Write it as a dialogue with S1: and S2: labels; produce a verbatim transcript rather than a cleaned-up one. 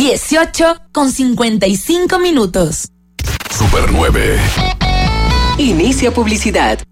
S1: dieciocho con cincuenta y cinco minutos.
S2: Super nueve.
S3: Inicia publicidad.